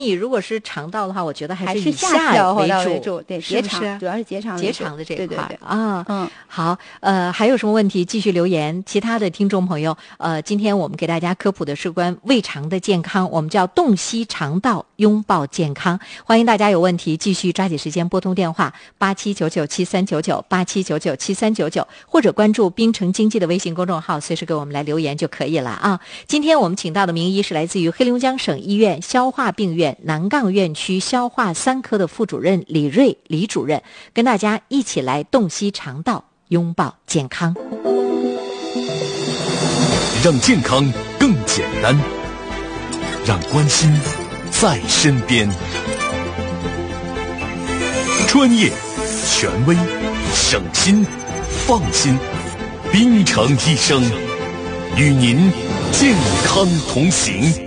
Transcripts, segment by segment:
你如果是肠道的话，我觉得还是以下下为主， 对， 是不是？ 主要是结肠的这一块对啊。好，还有什么问题继续留言？其他的听众朋友，今天我们给大家科普的是关胃肠的健康，我们叫洞悉肠道，拥抱健康。欢迎大家有问题继续抓紧时间拨通电话8799739987997399，或者关注滨城经济的微信公众号，随时给我们来留言就可以了啊。今天我们请到的名医是来自于黑龙江省医院消化病院南杠院区消化3科的副主任李瑞李主任，跟大家一起来洞悉肠道，拥抱健康， 让健康更简单，让关心在身边。专业、权威、省心、放心，滨城医生与您健康同行。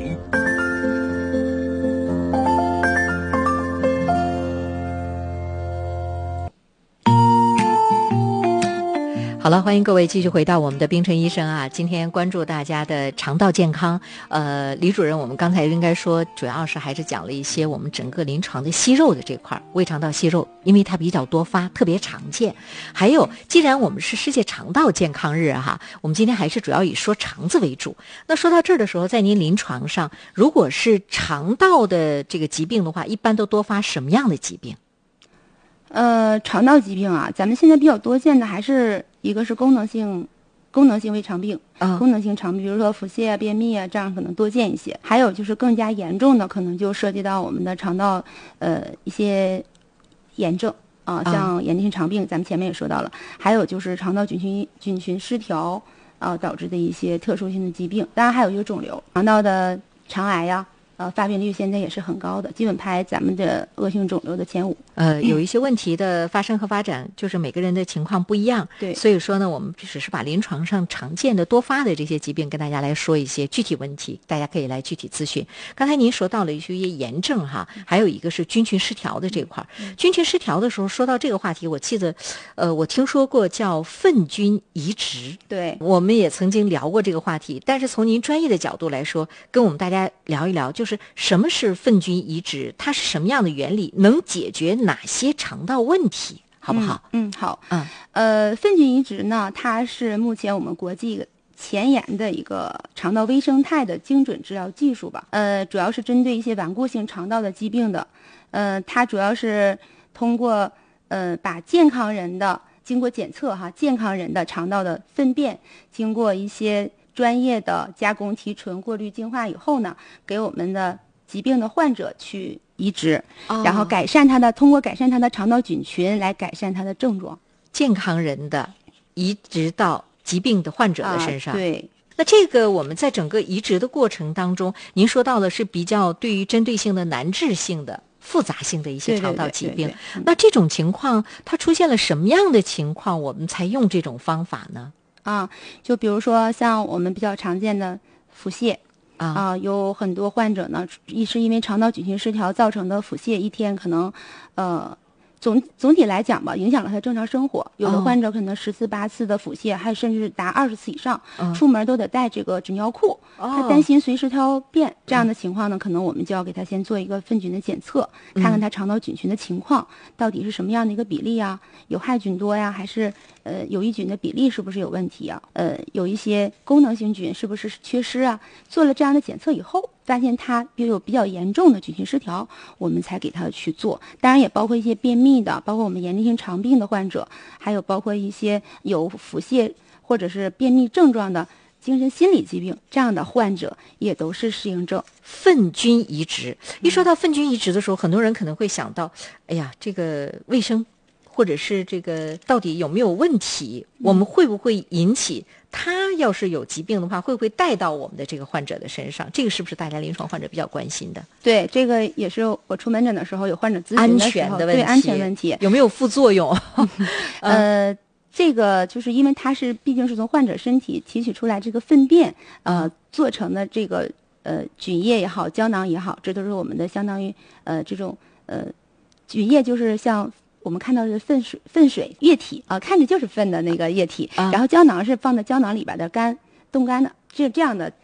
好了，欢迎各位继续回到我们的滨城医生啊，今天关注大家的肠道健康。李主任，我们刚才应该说主要是还是讲了一些我们整个临床的息肉的这块，胃肠道息肉，因为它比较多发，特别常见。还有，既然我们是世界肠道健康日哈，我们今天还是主要以说肠子为主。那说到这儿的时候，在您临床上，如果是肠道的这个疾病的话，一般都多发什么样的疾病？ 肠道疾病啊，咱们现在比较多见的还是一个是功能性胃肠病，功能性肠病，比如说腹泻啊、便秘啊，这样可能多见一些。还有就是更加严重的，可能就涉及到我们的肠道一些炎症啊，像炎性肠病，咱们前面也说到了。还有就是肠道菌群失调导致的一些特殊性的疾病。当然还有一个肿瘤，肠道的肠癌呀。发病率现在也是很高的，基本排咱们的恶性肿瘤的前5。 有一些问题的发生和发展，就是每个人的情况不一样。 对， 所以说呢，我们只是把临床上常见的多发的这些疾病跟大家来说一些具体问题，大家可以来具体咨询。刚才您说到了一些炎症哈，还有一个是菌群失调的这块。菌群失调的时候，说到这个话题，我记得我听说过叫粪菌移植。 对， 我们也曾经聊过这个话题，但是从您专业的角度来说，跟我们大家聊一聊，就是什么是粪菌移植，它是什么样的原理，能解决哪些肠道问题，好不好？ 好。粪菌移植呢，它是目前我们国际前沿的一个肠道微生态的精准治疗技术吧。主要是针对一些顽固性肠道的疾病的。它主要是通过把健康人的经过检测健康人的肠道的粪便，经过一些专业的加工、提纯、过滤、净化以后呢，给我们的疾病的患者去移植，然后通过改善他的肠道菌群来改善他的症状。 健康人的移植到疾病的患者的身上。 对。 那这个我们在整个移植的过程当中，您说到的是比较对于针对性的难治性的复杂性的一些肠道疾病。那这种情况它出现了什么样的情况，我们才用这种方法呢？ 就比如说像我们比较常见的腹泻有很多患者呢，是因为肠道菌群失调造成的腹泻，一天可能总体来讲吧，影响了他正常生活。有的患者可能10次8次的腹泻，还甚至达20次以上，出门都得带这个纸尿裤。他担心随时他要便，这样的情况呢，可能我们就要给他先做一个粪菌的检测，看看他肠道菌群的情况到底是什么样的一个比例啊，有害菌多呀，还是有益菌的比例是不是有问题啊？有一些功能性菌是不是缺失啊？做了这样的检测以后，发现他有比较严重的菌群失调，我们才给他去做。当然也包括一些便秘的，包括我们炎症性肠病的患者，还有包括一些有腹泻或者是便秘症状的精神心理疾病，这样的患者也都是适应症。 粪菌移植，一说到粪菌移植的时候，很多人可能会想到，哎呀，这个卫生或者是这个到底有没有问题，我们会不会引起他要是有疾病的话，会不会带到我们的这个患者的身上？这个是不是大家临床患者比较关心的？ 对，这个也是我出门诊的时候有患者咨询的时候， 安全的问题， 对安全问题有没有副作用？ 这个就是因为它是毕竟是从患者身体提取出来这个粪便做成的这个菌液也好，胶囊也好，这都是我们的相当于这种菌液，就是像我们看到的粪水液体看着就是粪的那个液体，然后胶囊是放在胶囊里边的冻干的，这样的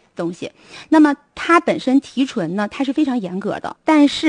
东西。那么它本身提纯呢，它是非常严格的，但是